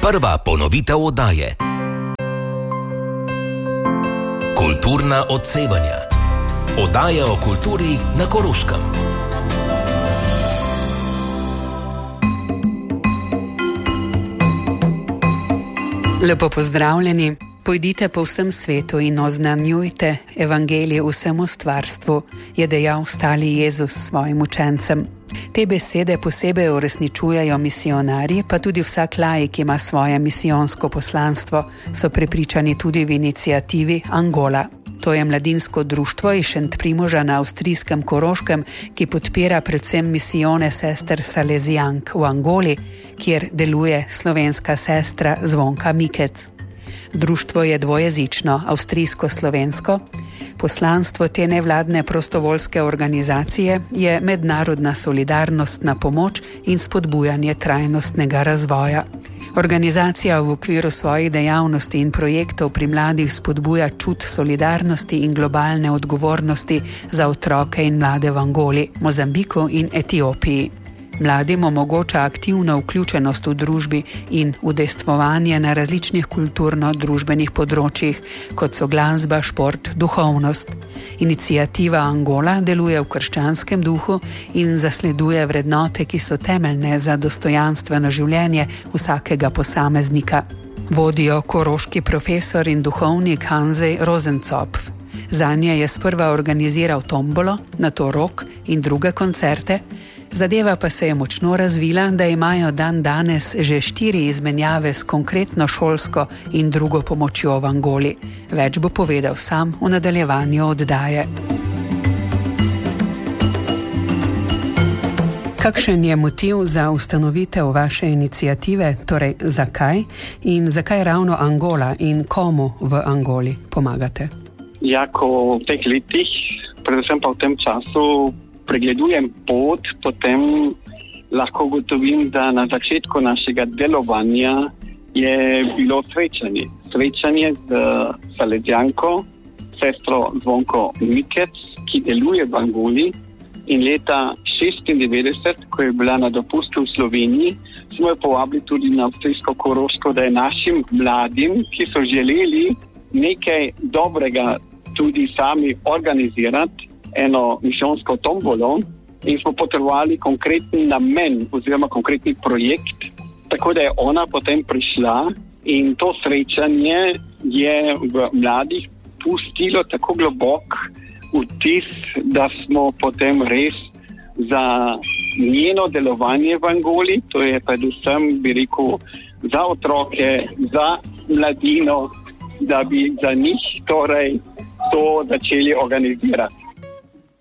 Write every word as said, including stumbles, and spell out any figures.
Prva ponovitev oddaje. Kulturna odsevanja. Oddaja o kulturi na Koroškem. Lepo pozdravljeni. Pojdite po vsem svetu in oznanjujte evangelije vsemu stvarstvu, je dejal stali Jezus svojim učencem. Te besede posebej uresničujejo misionarji, pa tudi vsak laik ima svoje misijonsko poslanstvo, so prepričani tudi v inicijativi Angola. To je mladinsko društvo iz Šentprimoža na avstrijskem Koroškem, ki podpira predvsem misijone sester Salezijank v Angoli, kjer deluje slovenska sestra Zvonka Mikec. Društvo je dvojezično, avstrijsko-slovensko. Poslanstvo te nevladne prostovoljske organizacije je mednarodna solidarnostna pomoč in spodbujanje trajnostnega razvoja. Organizacija v okviru svojih dejavnosti in projektov pri mladih spodbuja čut solidarnosti in globalne odgovornosti za otroke in mlade v Angoli, Mozambiku in Etiopiji. Mladim omogoča aktivno vključenost v družbi in udejstvovanje na različnih kulturno-družbenih področjih, kot so glasba, šport, duhovnost. Inicijativa Angola deluje v krščanskem duhu in zasleduje vrednote, ki so temeljne za dostojanstveno življenje vsakega posameznika. Vodijo koroški profesor in duhovnik Hanzej Rozencopf. Zanje je sprva organiziral tombolo, nato rok in druge koncerte. Zadeva pa se je močno razvila, da imajo dan danes že štiri izmenjave s konkretno šolsko in drugo pomočjo v Angoli. Več bo povedal sam v nadaljevanju oddaje. Kakšen je motiv za ustanovitev vaše inicijative, torej zakaj in zakaj ravno Angola in komu v Angoli pomagate? Ja, ko v teh letih, predvsem pa v tem času, pregledujem pot, potem lahko ugotovim, da na začetku našega delovanja je bilo srečanje. Srečanje z Salezijanko, sestro Zvonko Mikec, ki deluje v Angoli, in leta šestindevetdeset, ko je bila na dopustu v Sloveniji, smo jo povabili tudi na avstrijsko Koroško, da je našim mladim, ki so želeli nekaj dobrega tudi sami organizirati, eno misijonsko tombolo, in smo potrebovali konkretni namen oziroma konkretni projekt, tako da je ona potem prišla in to srečanje je v mladih pustilo tako globok vtis, da smo potem res za njeno delovanje v Angoli, to je predvsem, bi rekel, za otroke, za mladino, da bi za njih torej to začeli organizirati.